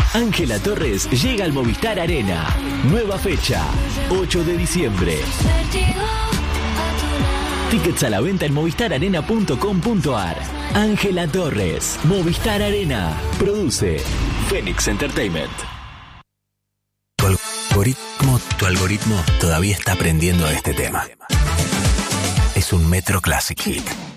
Ángela Torres llega al Movistar Arena. Nueva fecha, 8 de diciembre. Tickets a la venta en movistararena.com.ar. Ángela Torres, Movistar Arena. Produce Phoenix Entertainment. Tu algoritmo todavía está aprendiendo este tema. Es un Metro Classic Hit.